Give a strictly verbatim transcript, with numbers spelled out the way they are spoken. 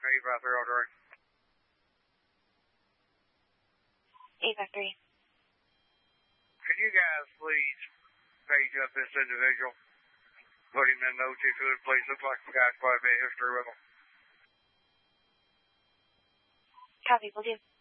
eight five three, Audrey. eight five three. Can you guys please page up this individual? Put him in notes if you would, please. Looks like the guy's quite a bit of history with him. Copy, will do.